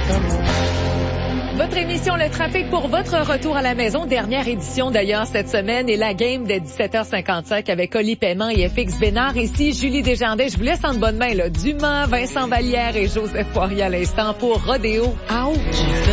Votre émission Le Trafic pour votre retour à la maison. Dernière édition d'ailleurs cette semaine et la game de 17h55 avec Oli Paiement et FX Bénard. Ici Julie Desjardins. Je vous laisse en bonne main là. Dumas, Vincent Vallière et Joseph Poirier à l'instant pour Rodéo. Ouch!